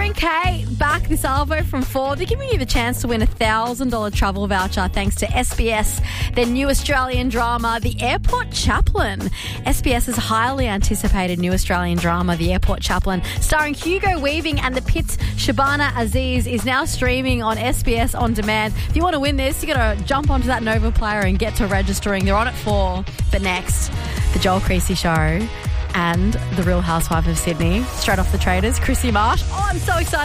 and Kate back this arvo from 4. They're giving you the chance to win a $1,000 travel voucher thanks to SBS, their new Australian drama, The Airport Chaplain. SBS's highly anticipated new Australian drama, The Airport Chaplain, starring Hugo Weaving and the Pit's Shabana Aziz, is now streaming on SBS On Demand. If you want to win this, you got to jump onto that Nova player and get to registering. They're on at 4. But next, The Joel Creasy Show and The Real Housewife of Sydney. Straight off the Traders, Chrissy Marsh. Oh, I'm so excited.